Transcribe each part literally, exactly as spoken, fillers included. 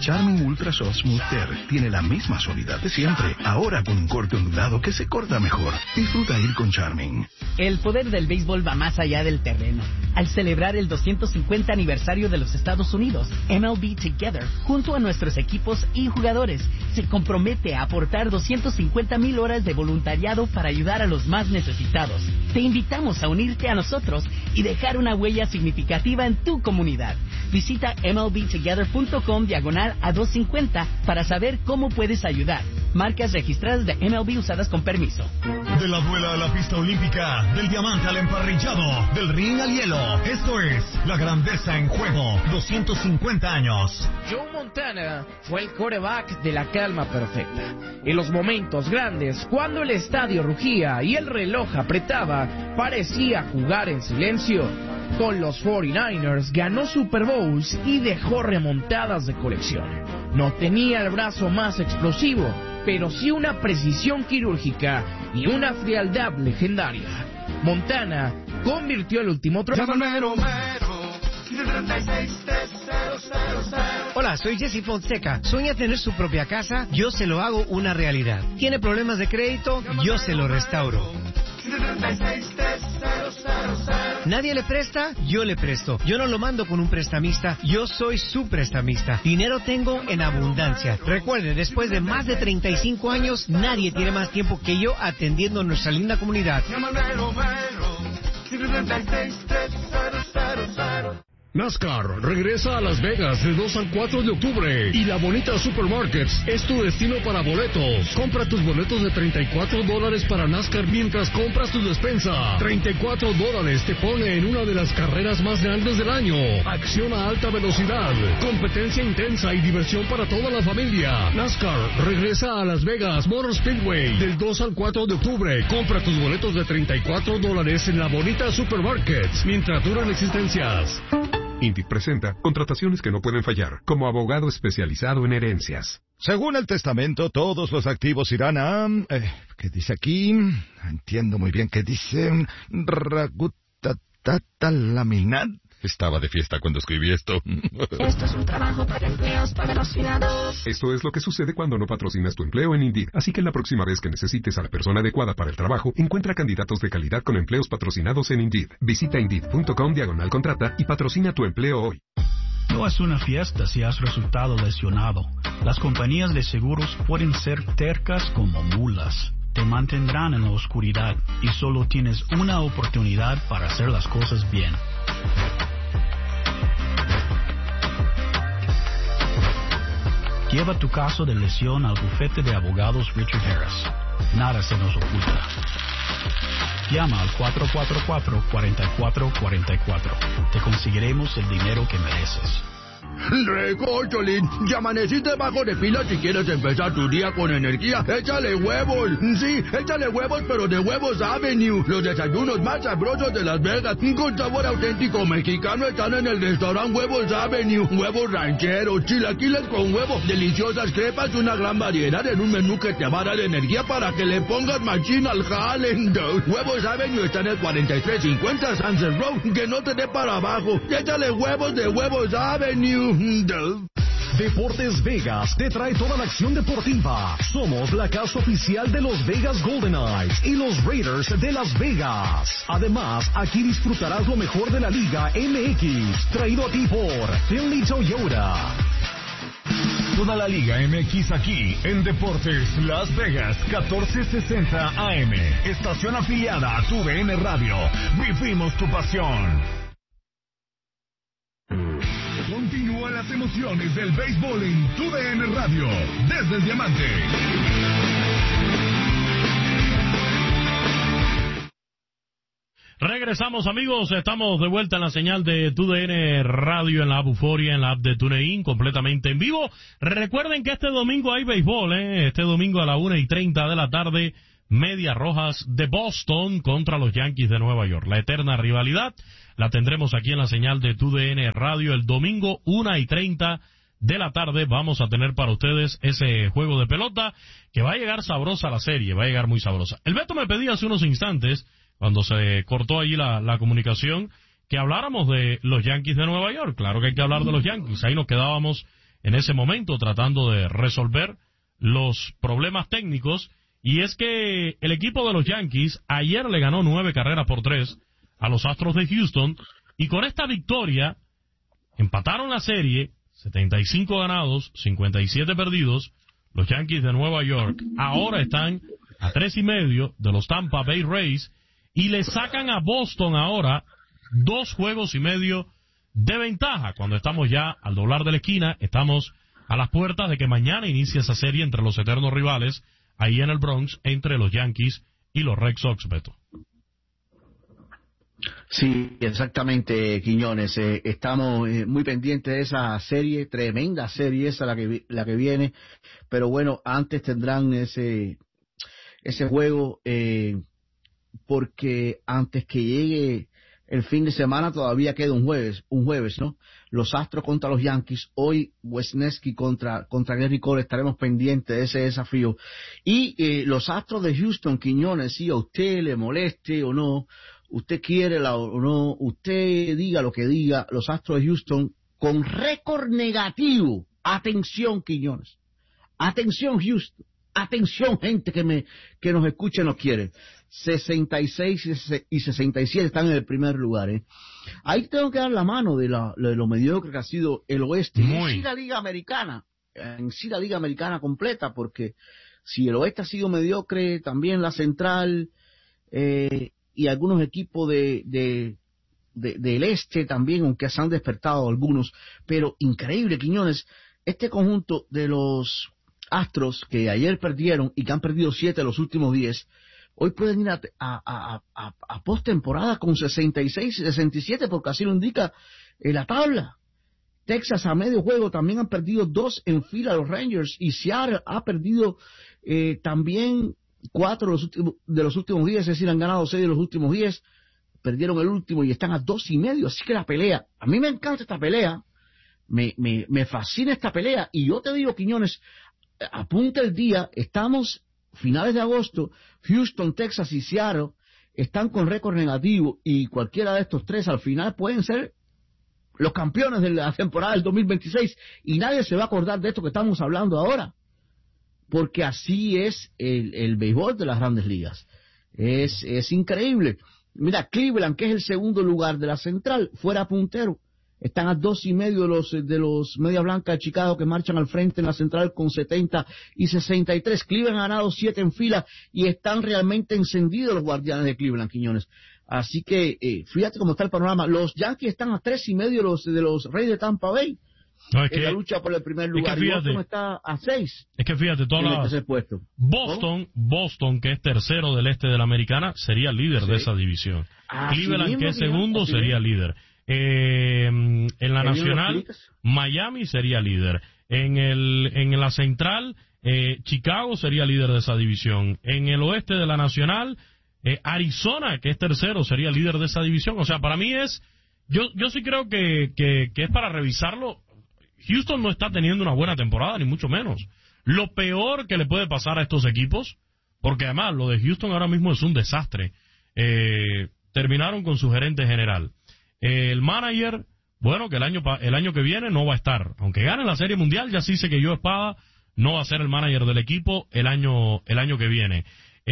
Charmin Ultra Soft Smooth Tear tiene la misma suavidad de siempre, ahora con un corte ondulado que se corta mejor. Disfruta ir con Charmin. El poder del béisbol va más allá del terreno. Al celebrar el doscientos cincuenta aniversario de los Estados Unidos, M L B Together, junto a nuestros equipos y jugadores, se compromete a aportar doscientas cincuenta mil horas de voluntariado para ayudar a los más necesitados. Te invitamos a unirte a nosotros y dejar una huella significativa en tu comunidad. Visita M L B together punto com diagonal a doscientos cincuenta para saber cómo puedes ayudar. Marcas registradas de M L B usadas con permiso. De la duela a la pista olímpica, del diamante al emparrillado, del ring al hielo. Esto es la grandeza en juego. doscientos cincuenta años. Joe Montana fue el quarterback de la calma perfecta. En los momentos grandes, cuando el estadio rugía y el reloj apretaba, parecía jugar en silencio. Con los cuarenta y nueve ers ganó Super Bowls y dejó remontadas de colección. No tenía el brazo más explosivo, pero sí una precisión quirúrgica y una frialdad legendaria. Montana convirtió el último trofeo. Hola, soy Jesse Fonseca. ¿Sueña tener su propia casa? Yo se lo hago una realidad. ¿Tiene problemas de crédito? Yo se lo restauro. ¿Nadie le presta? Yo le presto. Yo no lo mando con un prestamista, yo soy su prestamista. Dinero tengo en abundancia. Recuerde, después de más de treinta y cinco años, nadie tiene más tiempo que yo atendiendo nuestra linda comunidad. NASCAR regresa a Las Vegas del dos al cuatro de octubre y la Bonita Supermarkets es tu destino para boletos. Compra tus boletos de treinta y cuatro dólares para NASCAR mientras compras tu despensa. treinta y cuatro dólares te pone en una de las carreras más grandes del año. Acción a alta velocidad, competencia intensa y diversión para toda la familia. NASCAR regresa a Las Vegas Motor Speedway del dos al cuatro de octubre. Compra tus boletos de treinta y cuatro dólares en la Bonita Supermarkets mientras duran existencias. Indeed presenta contrataciones que no pueden fallar, como abogado especializado en herencias. Según el testamento, todos los activos irán a... Eh, ¿Qué dice aquí? Entiendo muy bien qué dice... Ragutatalaminat. Estaba de fiesta cuando escribí esto. Esto es un trabajo para empleos patrocinados. Esto es lo que sucede cuando no patrocinas tu empleo en Indeed. Así que la próxima vez que necesites a la persona adecuada para el trabajo, encuentra candidatos de calidad con empleos patrocinados en Indeed. Visita Indeed punto com diagonal contrata y patrocina tu empleo hoy. No es una fiesta si has resultado lesionado. Las compañías de seguros pueden ser tercas como mulas. Te mantendrán en la oscuridad y solo tienes una oportunidad para hacer las cosas bien. Lleva tu caso de lesión al bufete de abogados Richard Harris. Nada se nos oculta. Llama al cuatro cuatro cuatro, cuatro cuatro cuatro cuatro. Te conseguiremos el dinero que mereces. Recócholín, ya amaneciste bajo de pila si quieres empezar tu día con energía. Échale huevos. Sí, échale huevos, pero de Huevos Avenue. Los desayunos más sabrosos de Las Vegas, con sabor auténtico mexicano, están en el restaurante Huevos Avenue. Huevos rancheros, chilaquiles con huevo, deliciosas crepas, una gran variedad en un menú que te va a dar energía para que le pongas machina al jale. Huevos Avenue está en el cuarenta y tres cincuenta Sunset Road. Que no te dé para abajo. Échale huevos de Huevos Avenue. Deportes Vegas te trae toda la acción deportiva. Somos la casa oficial de los Vegas Golden Knights y los Raiders de Las Vegas. Además, aquí disfrutarás lo mejor de la Liga M X, traído a ti por Finley Toyota. Toda la Liga M X aquí en Deportes Las Vegas, catorce sesenta A M. Estación afiliada a tu V N Radio. Vivimos tu pasión. Continúan las emociones del béisbol en tu D N Radio, desde el Diamante. Regresamos, amigos, estamos de vuelta en la señal de tu D N Radio, en la app Euforia, en la app de TuneIn, completamente en vivo. Recuerden que este domingo hay béisbol, ¿eh? Este domingo a la una y treinta de la tarde, Medias Rojas de Boston contra los Yankees de Nueva York. La eterna rivalidad la tendremos aquí en la señal de tu D N Radio el domingo, una y treinta de la tarde. Vamos a tener para ustedes ese juego de pelota que va a llegar sabrosa la serie, va a llegar muy sabrosa. El Beto me pedía hace unos instantes, cuando se cortó allí la, la comunicación, que habláramos de los Yankees de Nueva York. Claro que hay que hablar de los Yankees. Ahí nos quedábamos en ese momento tratando de resolver los problemas técnicos, y es que el equipo de los Yankees ayer le ganó nueve carreras por tres a los Astros de Houston, y con esta victoria empataron la serie, setenta y cinco ganados, cincuenta y siete perdidos. Los Yankees de Nueva York ahora están a tres y medio de los Tampa Bay Rays, y le sacan a Boston ahora dos juegos y medio de ventaja. Cuando estamos ya al doblar de la esquina, estamos a las puertas de que mañana inicie esa serie entre los eternos rivales ahí en el Bronx, entre los Yankees y los Red Sox, Beto. Sí, exactamente, Quiñones. Eh, estamos eh, muy pendientes de esa serie, tremenda serie esa la que la que viene. Pero bueno, antes tendrán ese ese juego, eh, porque antes que llegue el fin de semana todavía queda un jueves, un jueves, ¿no? Los Astros contra los Yankees, hoy Wesneski contra contra Gary Cole, estaremos pendientes de ese desafío. Y eh, los Astros de Houston, Quiñones, si a usted le moleste o no, usted quiere la, o no, usted diga lo que diga, los Astros de Houston con récord negativo. Atención, Quiñones. Atención, Houston. Atención, gente que me que nos escucha y nos quiere. sesenta y seis y sesenta y siete están en el primer lugar, ¿eh? Ahí tengo que dar la mano de, la, de lo mediocre que ha sido el oeste. Muy. En sí la liga americana, en sí la liga americana completa, porque si el oeste ha sido mediocre, también la central, eh, y algunos equipos de, de, de, del este también, aunque se han despertado algunos. Pero increíble, Quiñones, este conjunto de los Astros que ayer perdieron y que han perdido siete de los últimos diez, hoy pueden ir a, a, a, a, a postemporada con sesenta y seis y sesenta y siete, porque así lo indica en la tabla. Texas a medio juego también han perdido dos en fila los Rangers, y Seattle ha perdido eh, también cuatro de los, últimos, de los últimos diez, es decir, han ganado seis de los últimos diez, perdieron el último y están a dos y medio, así que la pelea, a mí me encanta esta pelea, me, me, me fascina esta pelea, y yo te digo, Quiñones, apunta el día, estamos finales de agosto, Houston, Texas y Seattle están con récord negativo, y cualquiera de estos tres al final pueden ser los campeones de la temporada del dos mil veintiséis, y nadie se va a acordar de esto que estamos hablando ahora, porque así es el, el béisbol de las grandes ligas. Es, es increíble. Mira, Cleveland, que es el segundo lugar de la central, fuera puntero. Están a dos y medio de los, de los Media Blanca de Chicago, que marchan al frente en la central con setenta y sesenta y tres. Cleveland ha ganado siete en fila y están realmente encendidos los Guardianes de Cleveland, Quiñones. Así que, eh, fíjate cómo está el panorama. Los Yankees están a tres y medio de los, de los Reyes de Tampa Bay. No, es en que, la lucha por el primer lugar. Es que fíjate, y Boston está a seis. Es que fíjate, toda la, puesto. Boston, Boston, que es tercero del este de la Americana, sería líder sí. de esa división. Ah, Cleveland, sí, que es segundo, así sería bien. líder. Eh, en la Nacional, Miami sería líder. En el en la Central, eh, Chicago sería líder de esa división. En el oeste de la Nacional, eh, Arizona, que es tercero, sería líder de esa división. O sea, para mí es... Yo yo sí creo que, que, que es para revisarlo. Houston no está teniendo una buena temporada, ni mucho menos. Lo peor que le puede pasar a estos equipos, porque además lo de Houston ahora mismo es un desastre. Eh, terminaron con su gerente general. Eh, el manager, bueno, que el año el año que viene no va a estar. Aunque gane la Serie Mundial, ya sí sé que Joe Espada no va a ser el manager del equipo el año el año que viene.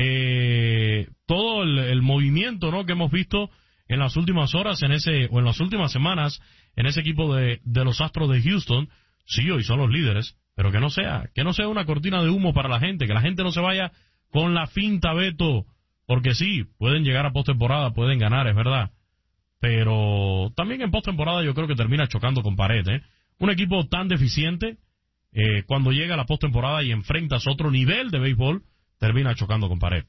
Eh, todo el, el movimiento, ¿no?, que hemos visto en las últimas horas en ese o en las últimas semanas en ese equipo de, de los Astros de Houston, sí, hoy son los líderes, pero que no sea, que no sea una cortina de humo para la gente, que la gente no se vaya con la finta, Beto, porque sí, pueden llegar a postemporada, pueden ganar, es verdad, pero también en postemporada yo creo que termina chocando con pared, ¿eh? Un equipo tan deficiente, eh, cuando llega a la postemporada y enfrentas otro nivel de béisbol, termina chocando con pared.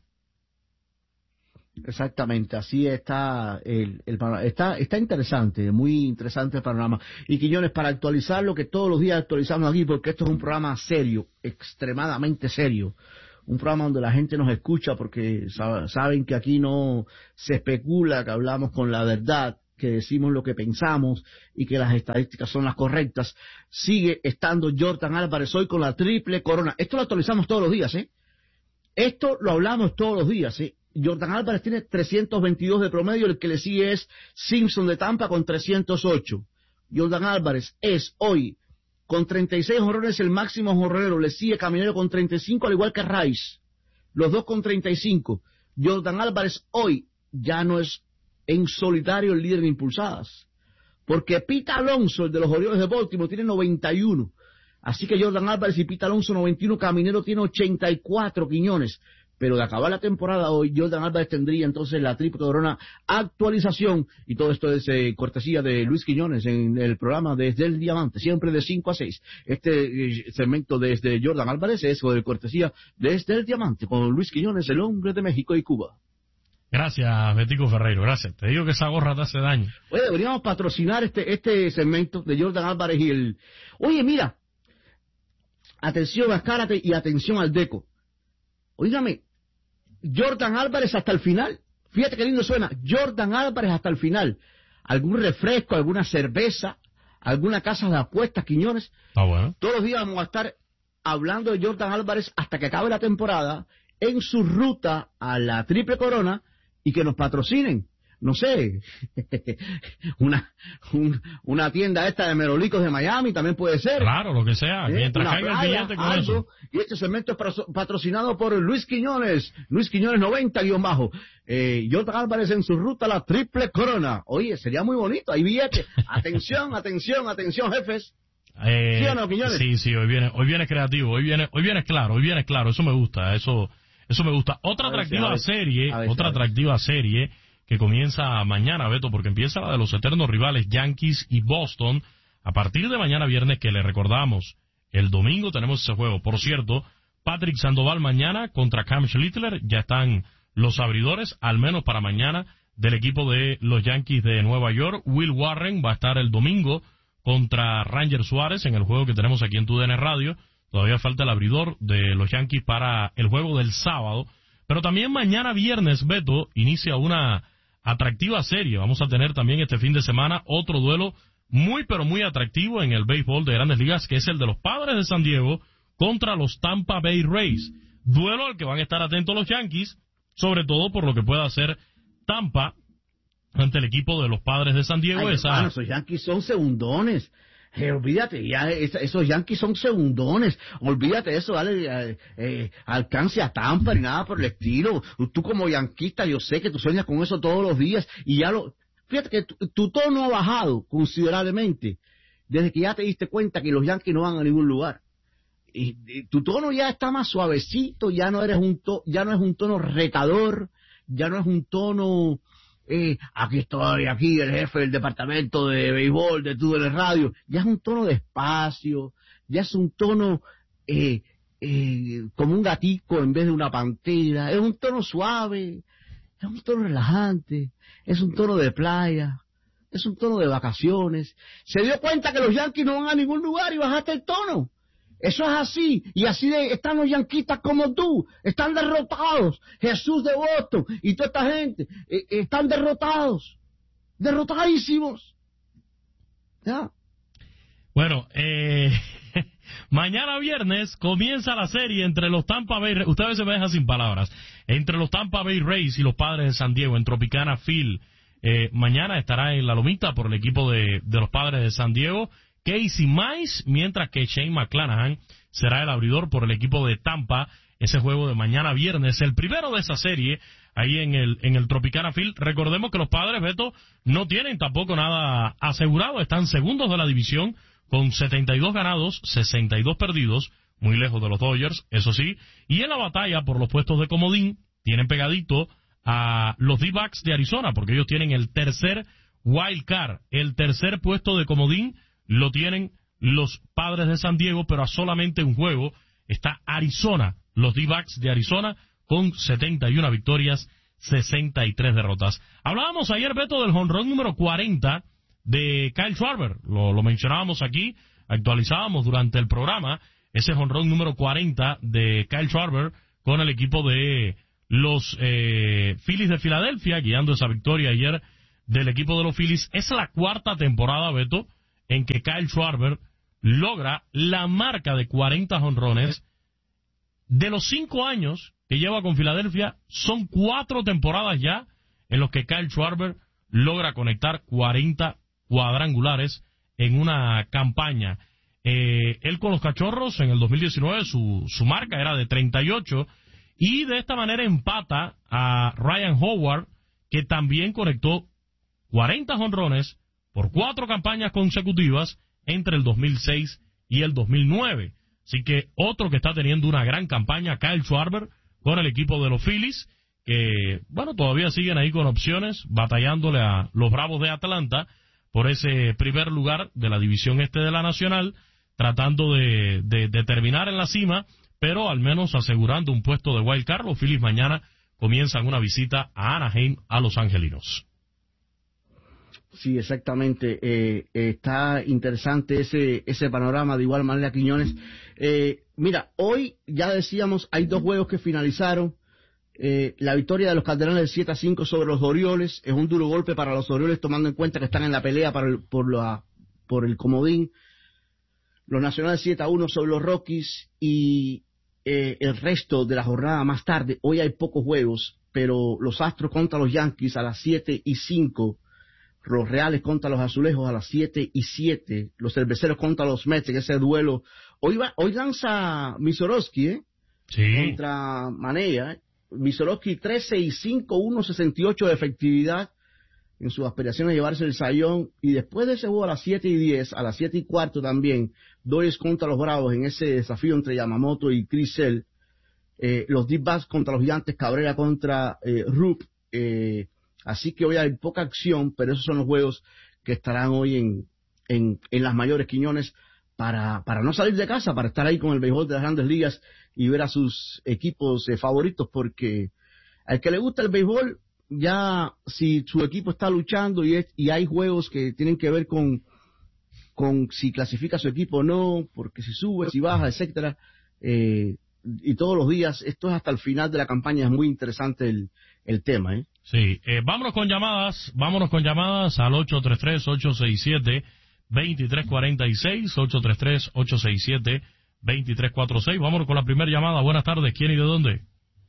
Exactamente, así está el, el panorama. Está, está interesante, muy interesante el panorama. Y Quiñones, para actualizar lo que todos los días actualizamos aquí, porque esto es un programa serio, extremadamente serio, un programa donde la gente nos escucha porque saben que aquí no se especula, que hablamos con la verdad, que decimos lo que pensamos y que las estadísticas son las correctas. Sigue estando Jordan Álvarez hoy con la triple corona. Esto lo actualizamos todos los días, ¿eh? Esto lo hablamos todos los días, ¿eh? Jordan Álvarez tiene trescientos veintidós de promedio, el que le sigue es Simpson de Tampa con trescientos ocho. Jordan Álvarez es hoy con treinta y seis jonrones el máximo jonronero. Le sigue Caminero con treinta y cinco, al igual que Rice. Los dos con treinta y cinco. Jordan Álvarez hoy ya no es en solitario el líder de impulsadas, porque Pete Alonso, el de los Orioles de Baltimore, tiene noventa y uno. Así que Jordan Álvarez y Pete Alonso noventa y uno, Caminero tiene ochenta y cuatro, Quiñones. Pero de acabar la temporada hoy, Jordan Álvarez tendría entonces la triple corona actualización, y todo esto es eh, cortesía de Luis Quiñones en el programa Desde el Diamante, siempre de cinco a seis. Este eh, segmento desde Jordan Álvarez es de cortesía Desde el Diamante, con Luis Quiñones, el hombre de México y Cuba. Gracias, Betico Ferreiro, gracias. Te digo que esa gorra te hace daño. Oye, deberíamos patrocinar este este segmento de Jordan Álvarez y el... Oye, mira, atención a Escárate y atención al Deco. Óigame, Jordan Álvarez hasta el final. Fíjate qué lindo suena. Jordan Álvarez hasta el final. Algún refresco, alguna cerveza, alguna casa de apuestas, Quiñones. Ah, bueno. Todos los días vamos a estar hablando de Jordan Álvarez hasta que acabe la temporada en su ruta a la Triple Corona y que nos patrocinen. No sé, una un, una tienda esta de merolicos de Miami también puede ser. Claro, lo que sea, ¿Eh? mientras Una caiga playa, el billete con algo. eso. Y este segmento es patrocinado por Luis Quiñones, Luis Quiñones noventa guión bajo. Eh, Jordan Álvarez en su ruta a la Triple Corona. Oye, sería muy bonito, hay billetes. Atención, atención, atención, jefes. Eh, ¿Sí o no, Quiñones? Sí, sí, hoy viene, hoy viene creativo, hoy viene, hoy viene claro, hoy viene claro, eso me gusta, eso, eso me gusta. Otra atractiva serie, otra atractiva serie que comienza mañana, Beto, porque empieza la de los eternos rivales Yankees y Boston, a partir de mañana viernes, que le recordamos, el domingo tenemos ese juego. Por cierto, Patrick Sandoval mañana contra Cam Schlittler, ya están los abridores, al menos para mañana, del equipo de los Yankees de Nueva York. Will Warren va a estar el domingo contra Ranger Suárez en el juego que tenemos aquí en Tu D N Radio. Todavía falta el abridor de los Yankees para el juego del sábado, pero también mañana viernes, Beto, inicia una atractiva serie. Vamos a tener también este fin de semana otro duelo muy pero muy atractivo en el béisbol de Grandes Ligas, que es el de los Padres de San Diego contra los Tampa Bay Rays. Duelo al que van a estar atentos los Yankees, sobre todo por lo que pueda hacer Tampa ante el equipo de los Padres de San Diego. Ay, esa... hermano, esos Yankees son segundones. Eh, olvídate, ya es, esos Yankees son segundones. Olvídate de eso, dale eh, eh, alcance a Tampa ni nada por el estilo. Tú como yanquista, yo sé que tú sueñas con eso todos los días y ya lo... Fíjate que tu, tu tono ha bajado considerablemente desde que ya te diste cuenta que los Yankees no van a ningún lugar. Y, y tu tono ya está más suavecito, ya no eres un to, ya no es un tono retador, ya no es un tono... Eh, aquí estoy, aquí el jefe del departamento de béisbol de Tu D N Radio. Ya es un tono despacio, ya es un tono eh, eh, como un gatico en vez de una pantera. Es un tono suave, es un tono relajante, es un tono de playa, es un tono de vacaciones. Se dio cuenta que los Yankees no van a ningún lugar y bajaste el tono. Eso es así, y así de, están los yanquistas como tú, están derrotados. Jesús de Boston y toda esta gente eh, están derrotados, derrotadísimos. ¿Ya? Bueno, eh, mañana viernes comienza la serie entre los Tampa Bay Rays, usted a veces me deja sin palabras, entre los Tampa Bay Rays y los Padres de San Diego en Tropicana Field. Eh, mañana estará en la lomita por el equipo de, de los Padres de San Diego Casey Mize, mientras que Shane McClanahan será el abridor por el equipo de Tampa. Ese juego de mañana viernes, el primero de esa serie, ahí en el en el Tropicana Field. Recordemos que los Padres, Beto, no tienen tampoco nada asegurado, están segundos de la división con setenta y dos ganados, sesenta y dos perdidos, muy lejos de los Dodgers, eso sí, y en la batalla por los puestos de comodín tienen pegadito a los D-backs de Arizona, porque ellos tienen el tercer wild card, el tercer puesto de comodín lo tienen los Padres de San Diego, pero a solamente un juego está Arizona, los D-backs de Arizona, con setenta y una victorias, sesenta y tres derrotas. Hablábamos ayer, Beto, del jonrón número cuarenta de Kyle Schwarber, lo, lo mencionábamos aquí, actualizábamos durante el programa, ese jonrón número cuarenta de Kyle Schwarber con el equipo de los eh, Phillies de Filadelfia, guiando esa victoria ayer del equipo de los Phillies. Es la cuarta temporada, Beto, en que Kyle Schwarber logra la marca de cuarenta jonrones. De los cinco años que lleva con Filadelfia, son cuatro temporadas ya en los que Kyle Schwarber logra conectar cuarenta cuadrangulares en una campaña. Eh, él con los Cachorros en el dos mil diecinueve su, su marca era de treinta y ocho y de esta manera empata a Ryan Howard, que también conectó cuarenta jonrones por cuatro campañas consecutivas entre el dos mil seis y el dos mil nueve. Así que otro que está teniendo una gran campaña, Kyle Schwarber, con el equipo de los Phillies, que, bueno, todavía siguen ahí con opciones, batallándole a los Bravos de Atlanta por ese primer lugar de la división este de la Nacional, tratando de, de, de terminar en la cima, pero al menos asegurando un puesto de wild card. Los Phillies mañana comienzan una visita a Anaheim, a Los Angelinos. Sí, exactamente. Eh, eh, está interesante ese ese panorama, de igual manera, Quiñones. Eh, mira, hoy ya decíamos, hay dos juegos que finalizaron. Eh, la victoria de los Cardenales siete a cinco sobre los Orioles es un duro golpe para los Orioles, tomando en cuenta que están en la pelea para el, por, la, por el comodín. Los Nacionales siete a uno sobre los Rockies y eh, el resto de la jornada más tarde. Hoy hay pocos juegos, pero los Astros contra los Yankees a las siete y cinco, los Reales contra los Azulejos a las siete y siete, los Cerveceros contra los Mets en ese duelo. Hoy va, hoy lanza Misorowski, ¿eh? Sí. Contra Manella, ¿eh? Misorowski trece y cinco, uno sesenta y ocho de efectividad en sus aspiraciones de llevarse el sayón. Y después de ese juego a las siete y diez, a las siete y cuarto también, Dodgers contra los Bravos en ese desafío entre Yamamoto y Chris Sale. Eh, los D-backs contra los Gigantes, Cabrera contra eh, Rupp. Eh, así que hoy hay poca acción, pero esos son los juegos que estarán hoy en, en, en las mayores, Quiñones, para, para no salir de casa, para estar ahí con el béisbol de las Grandes Ligas y ver a sus equipos eh, favoritos, porque al que le gusta el béisbol, ya si su equipo está luchando y, es, y hay juegos que tienen que ver con, con si clasifica su equipo o no, porque si sube, si baja, etcétera, eh, y todos los días, esto es hasta el final de la campaña, es muy interesante el, el tema, ¿eh? Sí, eh, vámonos con llamadas, vámonos con llamadas al ocho tres tres, ocho seis siete, dos tres cuatro seis, ocho tres tres, ocho seis siete, dos tres cuatro seis. Vámonos con la primera llamada. Buenas tardes, ¿quién y de dónde?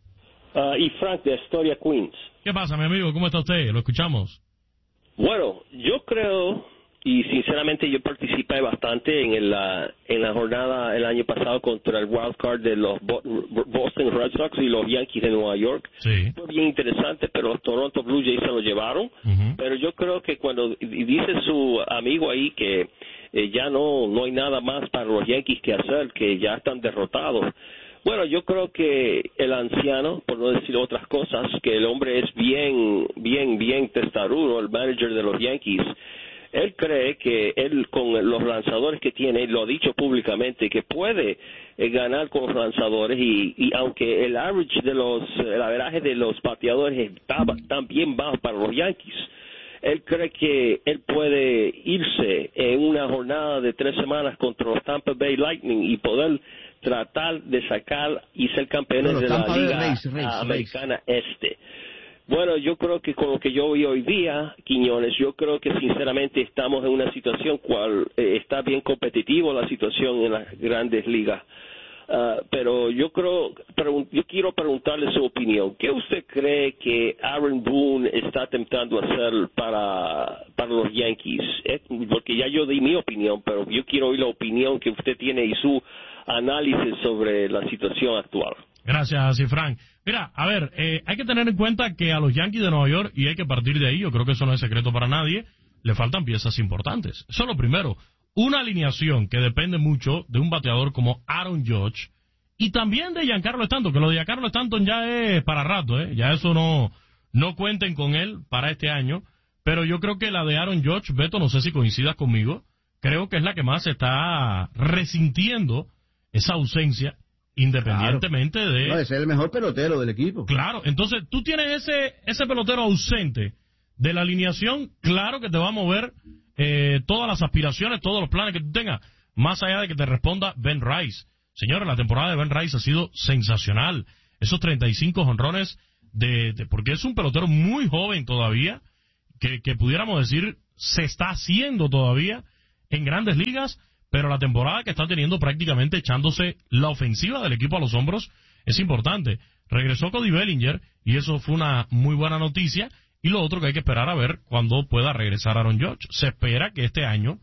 Uh, y Frank de Astoria, Queens. ¿Qué pasa, mi amigo? ¿Cómo está usted? Lo escuchamos. Bueno, yo creo, y sinceramente yo participé bastante en, el, uh, en la jornada el año pasado contra el wild card de los Boston Red Sox y los Yankees de Nueva York. Sí. Fue bien interesante, pero los Toronto Blue Jays se lo llevaron. Uh-huh. Pero yo creo que cuando dice su amigo ahí que eh, ya no, no hay nada más para los Yankees que hacer, que ya están derrotados. Bueno, yo creo que el anciano, por no decir otras cosas, que el hombre es bien, bien, bien testarudo, el manager de los Yankees. Él cree que él, con los lanzadores que tiene, lo ha dicho públicamente, que puede eh, ganar con los lanzadores y, y aunque el average de los, el averaje de los bateadores está también bajo para los Yankees, él cree que él puede irse en una jornada de tres semanas contra los Tampa Bay Lightning y poder tratar de sacar y ser campeones bueno, de la Liga Race, Race, Americana Race. Este. Bueno, yo creo que con lo que yo vi hoy día, Quiñones, yo creo que sinceramente estamos en una situación cual eh, está bien competitivo la situación en las grandes ligas. Uh, pero yo creo, yo quiero preguntarle su opinión. ¿Qué usted cree que Aaron Boone está tentando hacer para, para los Yankees? Eh, porque ya yo di mi opinión, pero yo quiero oír la opinión que usted tiene y su análisis sobre la situación actual. Gracias, Frank. Mira, a ver, eh, hay que tener en cuenta que a los Yankees de Nueva York, y hay que partir de ahí, yo creo que eso no es secreto para nadie, le faltan piezas importantes. Eso es lo primero. Una alineación que depende mucho de un bateador como Aaron Judge y también de Giancarlo Stanton, que lo de Giancarlo Stanton ya es para rato, ¿eh? Ya eso no, no cuenten con él para este año, pero yo creo que la de Aaron Judge, Beto, no sé si coincidas conmigo, creo que es la que más está resintiendo esa ausencia, independientemente claro. de... No, ese es el mejor pelotero del equipo. Claro, entonces tú tienes ese, ese pelotero ausente de la alineación, claro que te va a mover eh, todas las aspiraciones, todos los planes que tú tengas, más allá de que te responda Ben Rice. Señores, la temporada de Ben Rice ha sido sensacional. Esos treinta y cinco jonrones, de, de, porque es un pelotero muy joven todavía, que, que pudiéramos decir se está haciendo todavía en grandes ligas, pero la temporada que está teniendo prácticamente echándose la ofensiva del equipo a los hombros es importante. Regresó Cody Bellinger y eso fue una muy buena noticia. Y lo otro que hay que esperar a ver cuando pueda regresar Aaron Judge. Se espera que este año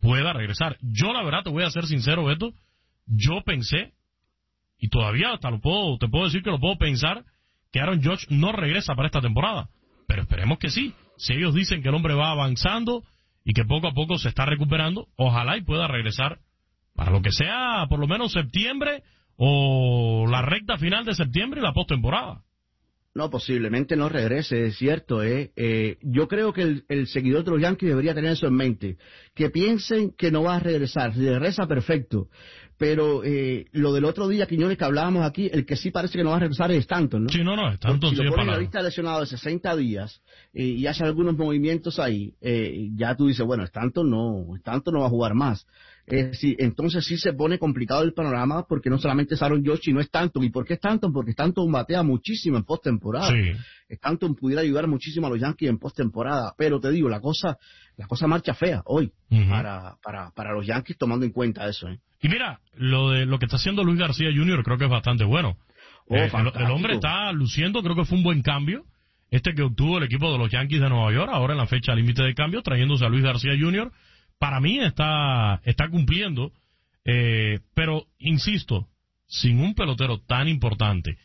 pueda regresar. Yo la verdad te voy a ser sincero, Beto, yo pensé, y todavía hasta lo puedo, te puedo decir que lo puedo pensar, que Aaron Judge no regresa para esta temporada. Pero esperemos que sí. Si ellos dicen que el hombre va avanzando y que poco a poco se está recuperando, ojalá y pueda regresar para lo que sea, por lo menos septiembre o la recta final de septiembre y la postemporada. No, posiblemente no regrese, es cierto. ¿eh? Eh, yo creo que el, el seguidor de los Yankees debería tener eso en mente. Que piensen que no va a regresar. Si regresa, perfecto. Pero eh, lo del otro día, Quiñones, que hablábamos aquí, el que sí parece que no va a regresar es Stanton, ¿no? Sí, no, no, Stanton si sigue lo ponen en la parado. lista de lesionados de sesenta días eh, y hace algunos movimientos ahí, eh, ya tú dices, bueno, Stanton no, Stanton no va a jugar más. Eh, sí, entonces sí se pone complicado el panorama porque no solamente es Aaron Judge, sino es Stanton. ¿Y por qué Stanton? Porque Stanton batea muchísimo en postemporada. Sí. Stanton pudiera ayudar muchísimo a los Yankees en postemporada, pero te digo, la cosa la cosa marcha fea hoy uh-huh. para, para, para los Yankees, tomando en cuenta eso. ¿eh? Y mira, lo de lo que está haciendo Luis García junior creo que es bastante bueno. Oh, eh, el, el hombre está luciendo, creo que fue un buen cambio este que obtuvo el equipo de los Yankees de Nueva York, ahora en la fecha límite de cambio, trayéndose a Luis García junior Para mí está, está cumpliendo, eh, pero insisto, sin un pelotero tan importante,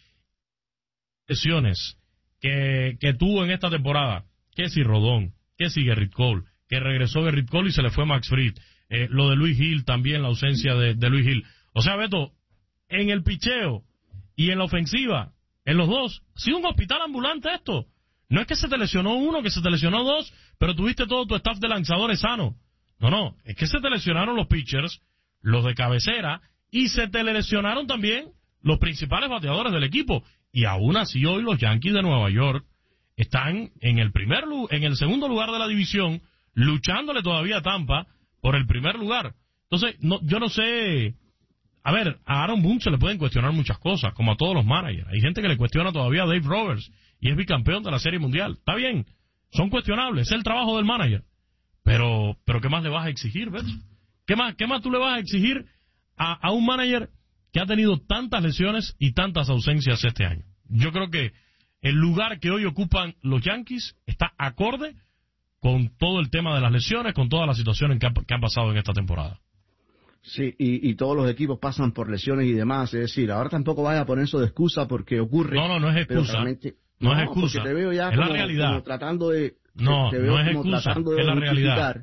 lesiones que, que tuvo en esta temporada, que si Rodón, que si Gerrit Cole, que regresó Gerrit Cole y se le fue Max Fried, eh, lo de Luis Gil también, la ausencia de, de Luis Gil. O sea, Beto, en el picheo y en la ofensiva, en los dos, ha sido un hospital ambulante esto. No es que se te lesionó uno, que se te lesionó dos, pero tuviste todo tu staff de lanzadores sano. No, no, es que se te lesionaron los pitchers, los de cabecera, y se te lesionaron también los principales bateadores del equipo. Y aún así hoy los Yankees de Nueva York están en el primer en el segundo lugar de la división, luchándole todavía a Tampa por el primer lugar. Entonces, no, yo no sé, a ver, a Aaron Boone se le pueden cuestionar muchas cosas, como a todos los managers. Hay gente que le cuestiona todavía a Dave Roberts, y es bicampeón de la Serie Mundial. Está bien, son cuestionables, es el trabajo del manager. Pero, pero ¿qué más le vas a exigir, Beto? ¿Qué más, qué más tú le vas a exigir a, a un manager que ha tenido tantas lesiones y tantas ausencias este año? Yo creo que el lugar que hoy ocupan los Yankees está acorde con todo el tema de las lesiones, con todas las situaciones que, ha, que han pasado en esta temporada. Sí, y, y todos los equipos pasan por lesiones y demás. Es decir, ahora tampoco vaya a poner eso de excusa porque ocurre. No, no, no es excusa. Realmente, no, no es Porque excusa. te veo ya es como, la realidad. como tratando de... No, te veo no es como excusa, tratando de es la realidad.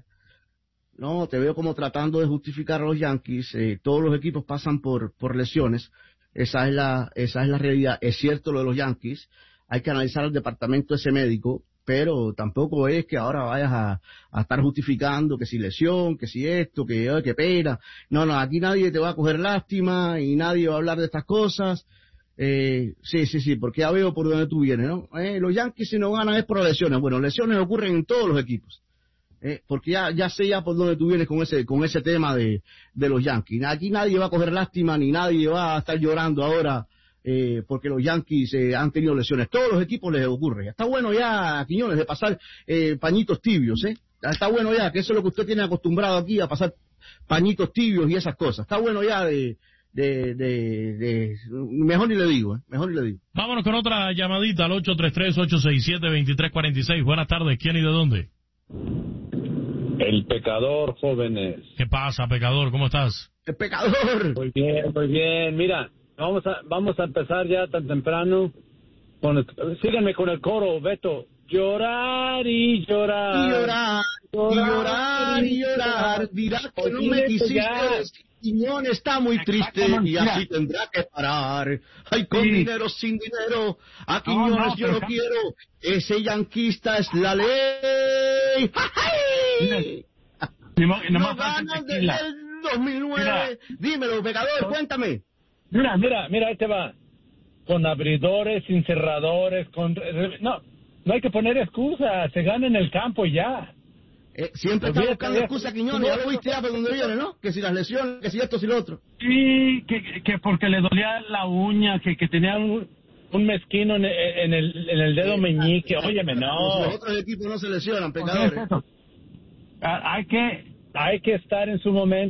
No, te veo como tratando de justificar a los Yankees. Eh, todos los equipos pasan por por lesiones. Esa es la esa es la realidad. Es cierto lo de los Yankees. Hay que analizar el departamento ese médico, pero tampoco es que ahora vayas a, a estar justificando que si lesión, que si esto, que oh, que pena. No, no, aquí nadie te va a coger lástima y nadie va a hablar de estas cosas. Eh, sí, sí, sí, porque ya veo por dónde tú vienes, ¿no? Eh, los Yankees si no ganan es por lesiones. Bueno, lesiones ocurren en todos los equipos. Eh, porque ya ya sé ya por dónde tú vienes con ese con ese tema de, de los Yankees. Aquí nadie va a coger lástima ni nadie va a estar llorando ahora eh, porque los Yankees eh, han tenido lesiones. Todos los equipos les ocurre. Está bueno ya, Quiñones, de pasar eh, pañitos tibios, ¿eh? Está bueno ya, que eso es lo que usted tiene acostumbrado aquí, a pasar pañitos tibios y esas cosas. Está bueno ya de... De, de, de, mejor ni le digo, ¿eh? Mejor ni le digo. Vámonos con otra llamadita al ocho tres tres, ocho seis siete, dos tres cuatro seis. Buenas tardes, ¿quién y de dónde? El pecador, jóvenes. ¿Qué pasa, pecador? ¿Cómo estás? El pecador. Muy bien, muy bien. Mira, vamos a vamos a empezar ya tan temprano. Con el, síganme con el coro, Beto. Llorar y llorar. Y llorar, llorar y llorar, y llorar. Dirás que no me quisiste. Quiñones está muy triste y así tendrá que parar. Ay, con sí. dinero, sin dinero, a Quiñones no, no, yo no quiero. Ese yanquista es la ley. ¡Ay! No, no, no ganan desde el dos mil nueve. Mira. Dímelo, pecador, cuéntame. Mira, mira, mira, ahí te va. Con abridores, sin cerradores, con... No, no hay que poner excusas, se gana en el campo y ya. Eh, siempre está buscando excusa Quiñones, ya lo viste ya por donde viene, ¿no? Que si las lesiones, que si esto, si lo otro. Sí, que, que porque le dolía la uña, que, que tenía un, un mezquino en, en, el, en el dedo sí, meñique, óyeme, no. Los otros equipos no se lesionan, pecadores. Hay que, hay que estar en su momento.